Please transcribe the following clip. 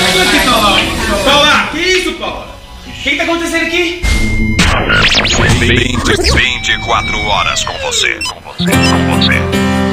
Aqui, Paula. Paula, que isso, Paula? O que tá acontecendo aqui? 24 horas com você. Com você.